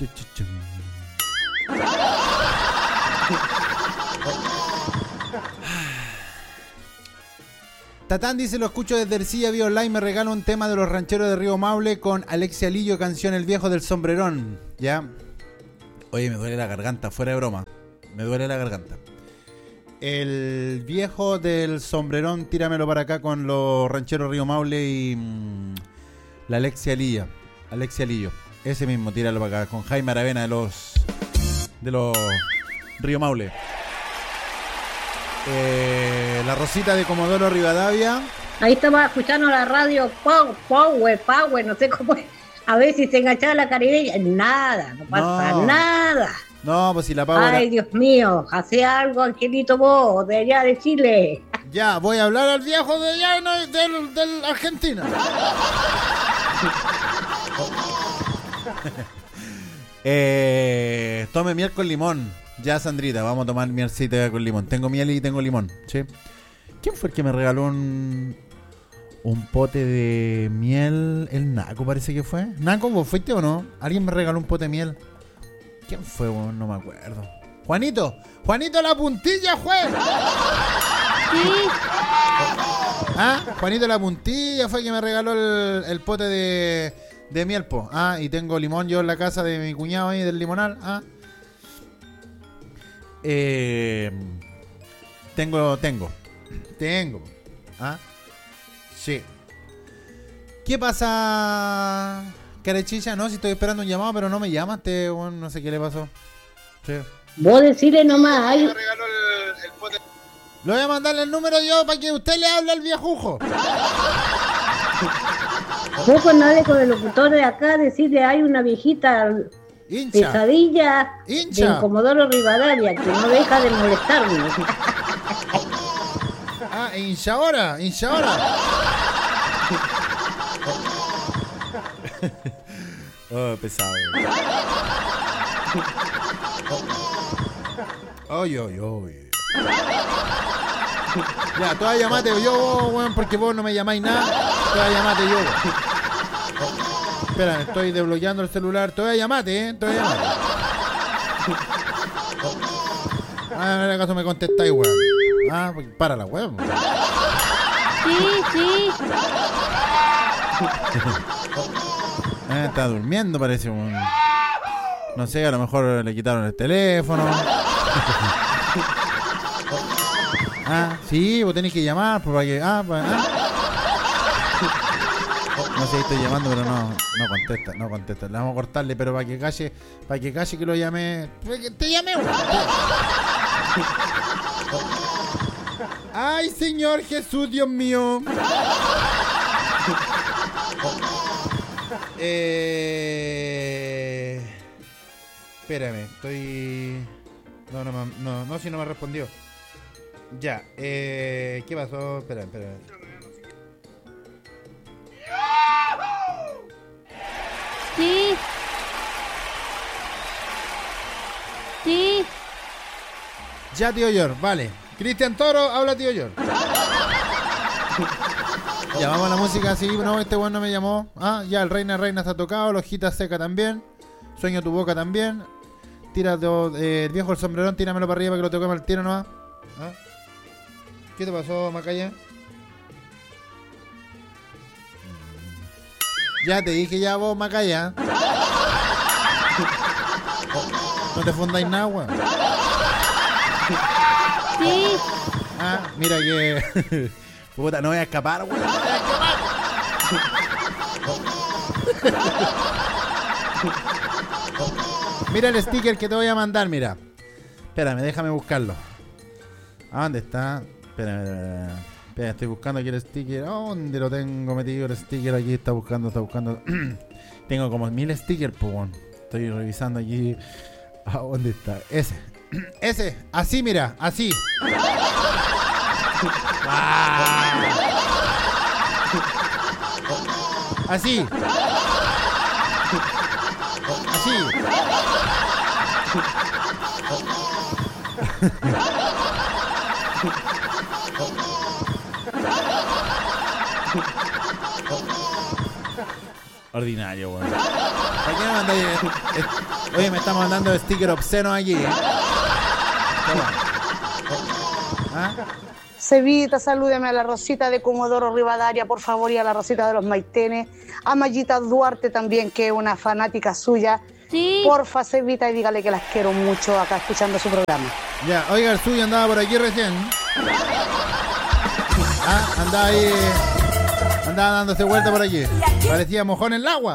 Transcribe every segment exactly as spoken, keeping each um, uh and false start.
Tatán dice, lo escucho desde Ercilla vía online, me regala un tema de los rancheros de Río Maule con Alexia Lillo, canción El Viejo del Sombrerón. ¿Ya? Oye, me duele la garganta, fuera de broma. Me duele la garganta. El Viejo del Sombrerón, tíramelo para acá con los rancheros Río Maule y mmm, la Alexia Lillo. Alexia Lillo. Ese mismo, tíralo para acá, con Jaime Aravena de los de los Río Maule. Eh, la Rosita de Comodoro Rivadavia. Ahí estaba escuchando la radio Power, Power, Power, no sé cómo es. A ver si se enganchaba la caribeña. Nada, no pasa No. nada. No, pues si la Power. Ay, Dios mío, hace algo, Angelito, vos, de allá de Chile. Ya, voy a hablar al viejo de allá no, del, del Argentina. eh, tome miel con limón. Ya, Sandrita, vamos a tomar mielcita con limón. Tengo miel y tengo limón, ¿sí? ¿Quién fue el que me regaló un un pote de miel? El Naco parece que fue. Naco, ¿vos fuiste o no? ¿Alguien me regaló un pote de miel? ¿Quién fue? Bueno, no me acuerdo. Juanito, Juanito la puntilla, fue. Sí. Ah, Juanito la puntilla fue el que me regaló el, el pote de, de miel, po. Ah, y tengo limón yo en la casa de mi cuñado ahí del limonal. Ah. Eh, tengo, tengo, tengo. ¿Ah? Sí. ¿Qué pasa, Carechilla? No, si estoy esperando un llamado, pero no me llamaste, bueno, no sé qué le pasó. Sí. Vos decirle nomás, ay. Me regaló el, el pote. Le voy a mandarle el número yo para que usted le hable al viejujo. Vos cuando hable con el locutor de acá, decirle hay una viejita Hincha. pesadilla Hincha. de Comodoro Rivadavia que no deja de molestarme. Ah, hincha ahora, hincha ahora. Oh, pesado. Oy, oy, oy. Ya, tú vas a llamarte yo, weón, porque vos no me llamáis nada. Tú vas a llamarte yo. Oh, espera, estoy desbloqueando el celular. Te voy a llamarte, eh. Te voy a llamarte. Ah, en el caso me contestáis, weón. Ah, pues para la weón. Sí, sí. Ah, está durmiendo, parece un... No sé, a lo mejor le quitaron el teléfono. Ah, sí, vos tenés que llamar para que... Ah, para... ah. No sé, estoy llamando, pero no, no contesta, no contesta. Le vamos a cortarle, pero para que calle, para que calle que lo llame... Te llamé, güey. Ay, Señor Jesús, Dios mío. Eh... Espérame, estoy... No, no, no, no, si no me respondió. Ya, eh... ¿qué pasó? Espera, espera. Sí. Sí. Ya, tío Yor, vale. Cristian Toro, habla tío Yor. Ya, vamos a la música, sí, no, este bueno me llamó. Ah, ya, el Reina Reina está tocado, los Hojita Seca también. Sueño tu boca también. Tira do, eh, el viejo el sombrerón, tíramelo para arriba para que lo toquemos al tiro nomás. ¿Ah? ¿Qué te pasó, Macaya? Ya te dije ya vos, Macaya. No te fundáis nada, weón. Sí. Ah, mira que... Puta, no voy a escapar, weón. No voy a escapar. Mira el sticker que te voy a mandar, mira. Espérame, déjame buscarlo. ¿A dónde está? Espérame, espérame, espérame, estoy buscando aquí el sticker. ¿A dónde lo tengo metido el sticker? Aquí está buscando, está buscando. Tengo como mil stickers, pues, bueno. Estoy revisando aquí. ¿A dónde está? Ese. Ese. Así, mira, así. Ah. Así. Así. Ordinario, weón. ¿Para qué me mandáis? Eh, eh, Oye, me está mandando sticker obsceno aquí. ¿eh? ¿Ah? Cevita, salúdeme a la Rosita de Comodoro Rivadavia, por favor, y a la Rosita de los Maitenes. A Mayita Duarte también, que es una fanática suya. Sí. Porfa, Cevita, y dígale que las quiero mucho acá escuchando su programa. Ya, oiga, el suyo andaba por aquí recién. Ah, andaba ahí. Andaba dándose vuelta por aquí. Parecía mojón en el agua.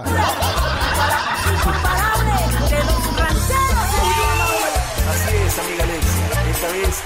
Así es, amiga Alexia. Esta vez